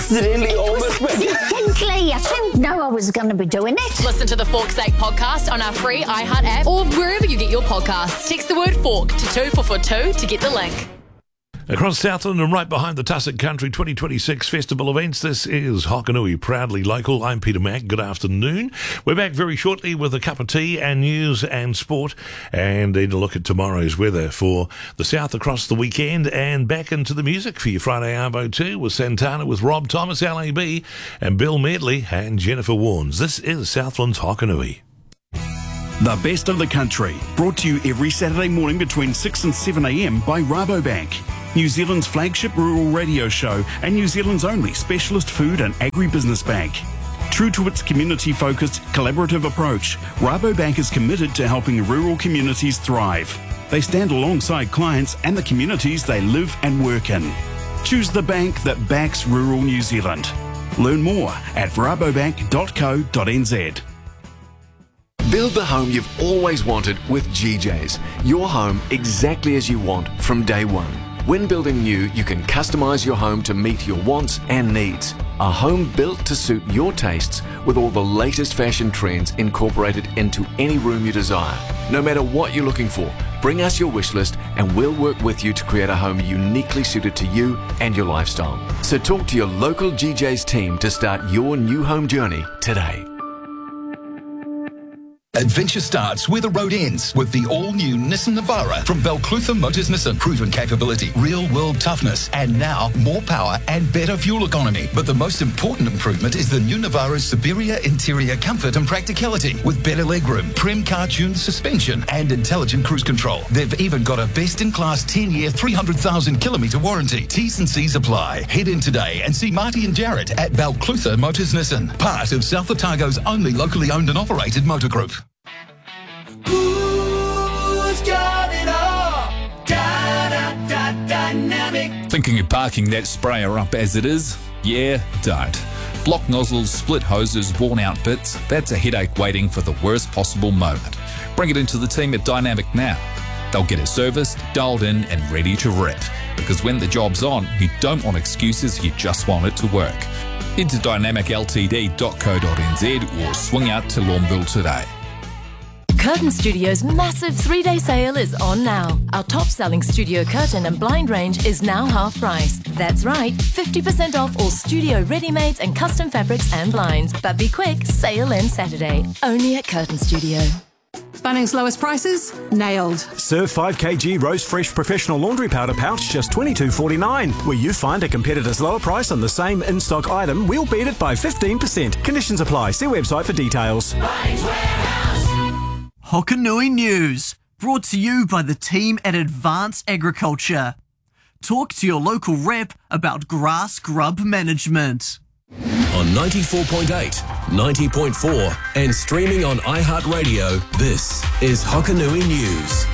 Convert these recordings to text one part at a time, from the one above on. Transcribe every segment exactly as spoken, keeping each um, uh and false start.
accidentally almost went. Distinctly, I didn't know I was going to be doing it. Listen to the Fork's Sake podcast on our free iHeart app or wherever you get your podcasts. Text the word fork to two four four two to get the link. Across Southland and right behind the Tussock Country twenty twenty-six festival events, this is Hokanui, proudly local. I'm Peter Mack. Good afternoon. We're back very shortly with a cup of tea and news and sport, and then a look at tomorrow's weather for the south across the weekend, and back into the music for your Friday Arvo too with Santana, with Rob Thomas, L A B, and Bill Medley and Jennifer Warnes. This is Southland's Hokanui. The best of the country, brought to you every Saturday morning between six and seven a.m. by Rabobank, New Zealand's flagship rural radio show and New Zealand's only specialist food and agribusiness bank. True to its community-focused, collaborative approach, Rabobank is committed to helping rural communities thrive. They stand alongside clients and the communities they live and work in. Choose the bank that backs rural New Zealand. Learn more at rabobank dot co dot n z. Build the home you've always wanted with G J's. Your home exactly as you want from day one. When building new, you can customise your home to meet your wants and needs. A home built to suit your tastes with all the latest fashion trends incorporated into any room you desire. No matter what you're looking for, bring us your wish list and we'll work with you to create a home uniquely suited to you and your lifestyle. So talk to your local G J's team to start your new home journey today. Adventure starts where the road ends with the all-new Nissan Navara from Balclutha Motors Nissan. Proven capability, real-world toughness, and now more power and better fuel economy. But the most important improvement is the new Navara's superior interior comfort and practicality with better legroom, Prem car-tuned suspension, and intelligent cruise control. They've even got a best-in-class ten-year, three hundred thousand kilometre warranty. T's and C's apply. Head in today and see Marty and Jared at Balclutha Motors Nissan, part of South Otago's only locally owned and operated motor group. Who's got it all? Da, da, da, dynamic. Thinking of parking that sprayer up as it is? Yeah, don't. Block nozzles, split hoses, worn out bits, that's a headache waiting for the worst possible moment. Bring it into the team at Dynamic now. They'll get it serviced, dialed in and ready to rip. Because when the job's on, you don't want excuses, you just want it to work. Head to dynamic l t d dot co dot n z or swing out to Lawnville today. Curtain Studio's massive three-day sale is on now. Our top-selling studio curtain and blind range is now half price. That's right, fifty percent off all studio ready-mades and custom fabrics and blinds. But be quick, sale ends Saturday. Only at Curtain Studio. Bunnings lowest prices? Nailed. Serve five kilogram Rose Fresh Professional Laundry Powder Pouch, just twenty-two forty-nine. Where you find a competitor's lower price on the same in-stock item, we'll beat it by fifteen percent. Conditions apply. See website for details. Bunnings Warehouse. Hokanui News, brought to you by the team at Advanced Agriculture. Talk to your local rep about grass grub management. On ninety-four point eight, ninety point four and streaming on iHeartRadio, this is Hokanui News.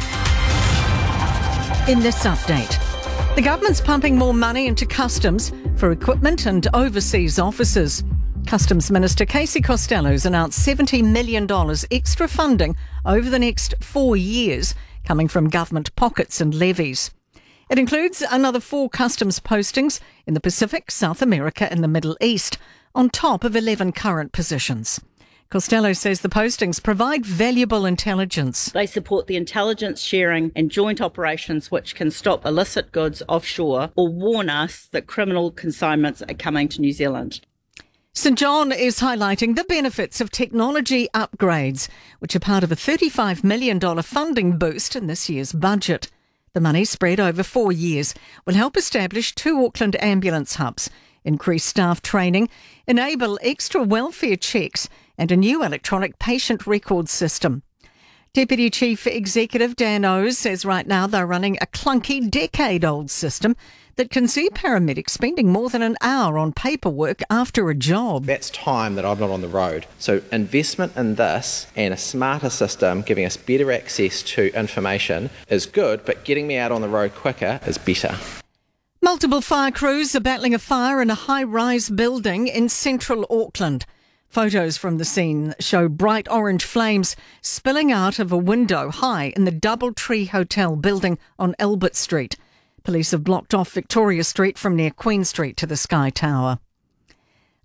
In this update, the government's pumping more money into customs for equipment and overseas officers. Customs Minister Casey Costello's announced seventy million dollars extra funding over the next four years, coming from government pockets and levies. It includes another four customs postings in the Pacific, South America and the Middle East, on top of eleven current positions. Costello says the postings provide valuable intelligence. They support the intelligence sharing and joint operations which can stop illicit goods offshore or warn us that criminal consignments are coming to New Zealand. St John is highlighting the benefits of technology upgrades, which are part of a thirty-five million dollars funding boost in this year's budget. The money, spread over four years, will help establish two Auckland ambulance hubs, increase staff training, enable extra welfare checks and a new electronic patient record system. Deputy Chief Executive Dan O's says right now they're running a clunky decade-old system that can see paramedics spending more than an hour on paperwork after a job. That's time that I'm not on the road. So investment in this and a smarter system giving us better access to information is good, but getting me out on the road quicker is better. Multiple fire crews are battling a fire in a high-rise building in central Auckland. Photos from the scene show bright orange flames spilling out of a window high in the Doubletree Hotel building on Albert Street. Police have blocked off Victoria Street from near Queen Street to the Sky Tower.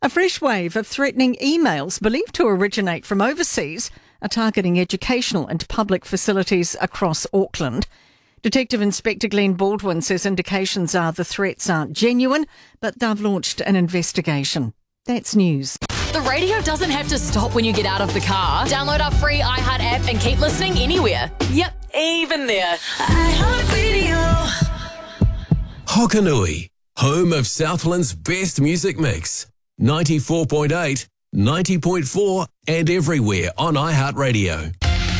A fresh wave of threatening emails believed to originate from overseas are targeting educational and public facilities across Auckland. Detective Inspector Glenn Baldwin says indications are the threats aren't genuine, but they've launched an investigation. That's news. The radio doesn't have to stop when you get out of the car. Download our free iHeart app and keep listening anywhere. Yep, even there. iHeartRadio. Hokanui, home of Southland's best music mix. ninety-four point eight, ninety point four and everywhere on iHeartRadio.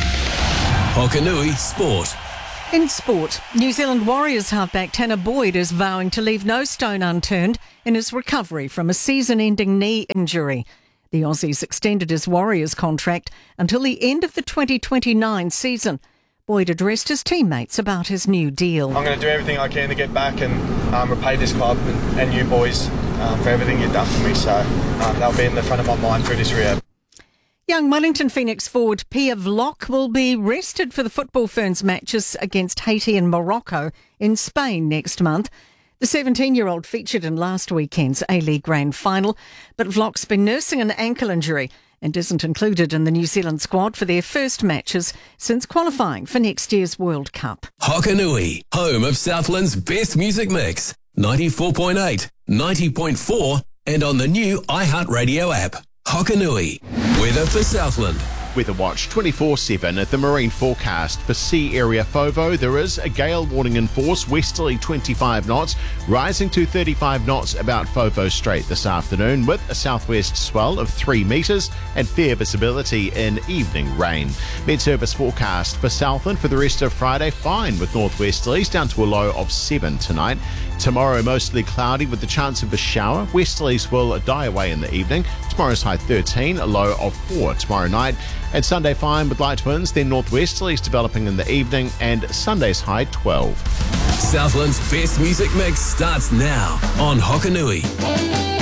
Hokanui Sport. In sport, New Zealand Warriors halfback Tanner Boyd is vowing to leave no stone unturned in his recovery from a season-ending knee injury. The Aussies extended his Warriors contract until the end of the twenty twenty-nine season. Boyd addressed his teammates about his new deal. I'm going to do everything I can to get back and um, repay this club and, and you boys um, for everything you've done for me. So um, that'll be in the front of my mind through this rehab. Young Wellington Phoenix forward Pia Vlok will be rested for the Football Ferns matches against Haiti and Morocco in Spain next month. The seventeen-year-old featured in last weekend's A-League Grand Final, but Vlok's been nursing an ankle injury and isn't included in the New Zealand squad for their first matches since qualifying for next year's World Cup. Hokanui, home of Southland's best music mix. ninety-four point eight, ninety point four and on the new iHeartRadio app. Hokanui, weather for Southland. Weather Watch twenty-four seven at the marine forecast. For sea area FOVO, there is a gale warning in force, westerly twenty-five knots, rising to thirty-five knots about FOVO Strait this afternoon, with a southwest swell of three metres and fair visibility in evening rain. Met Service forecast for Southland for the rest of Friday, fine with northwesterlies down to a low of seven tonight. Tomorrow, mostly cloudy with the chance of a shower. Westerlies will die away in the evening. Tomorrow's high thirteen, a low of four tomorrow night. And Sunday fine with light winds, then northwesterlies developing in the evening, and Sunday's high twelve. Southland's best music mix starts now on Hokanui.